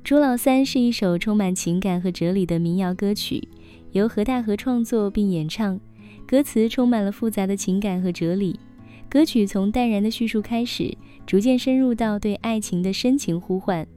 朱老三是一首充满情感和哲理的民谣歌曲，由何大河创作并演唱，歌词充满了复杂的情感和哲理。歌曲从淡然的叙述开始，逐渐深入到对爱情的深情呼唤。